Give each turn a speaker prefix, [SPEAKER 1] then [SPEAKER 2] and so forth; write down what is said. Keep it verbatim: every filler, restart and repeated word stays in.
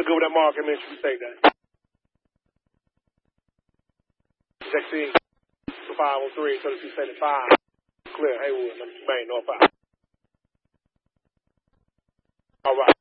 [SPEAKER 1] good with that mark. I mean, should we take that? Sexy. five oh three, thirty-two seventy-five. Clear. Haywood, number two main, North five. All right.